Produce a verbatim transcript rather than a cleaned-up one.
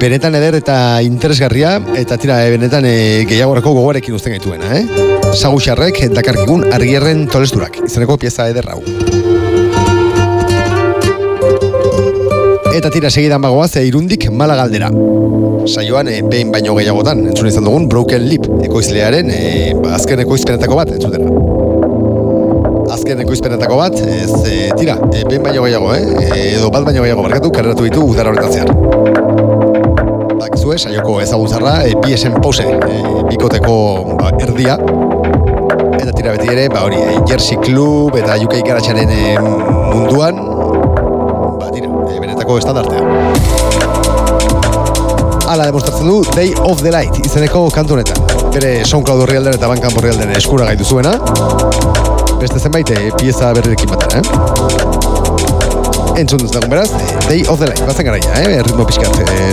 benetan eder eta interesgarria, eta tira, e, benetan e, gehiagorako gogoarekin uzten gaituena, eh? Saguxarrek dakarkigun argierren tolesturak, izeneko pieza eder hau. Eta tira, segidan bagoaz, e, Irundik Malagaldera. Saioan, e, behin baino gehiagotan, entzun izan dugun Broken Lip ekoizlearen e, azken ekoizpenetako bat, entzutera. Azken ekoizpenetako bat, ez, e, tira, e, behin baino gehiago, eh? edo bat baino gehiago barkatu, kareratu ditu udara horretan zehar. Bakizue, saioko ezagutzarra, e, bi esen pose, e, bikoteko ba, erdia, eta tira beti ere, ba hori, e, Jersey Club eta U K garatxaren e, munduan, ba tira, e, benetako estandartea. Hala demostratzen du Day of the Light izeneko kantu honetan. Bere SoundCloud orrialdean eta Bandcamp orrialdean eskura gaitu zuena. Beste zenbait pieza berrirekin batera, eh? Entzun duzunagun beraz, Day of the Light, bazen garaia, eh? Ritmo pixkat, eh?